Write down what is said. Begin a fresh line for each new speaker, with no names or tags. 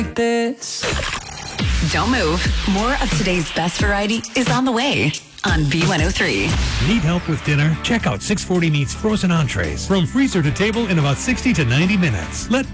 this.
Don't move. More of today's best variety is on the way on B103.
Need help with dinner? Check out 640 Meats frozen entrees. From freezer to table in about 60 to 90 minutes. Let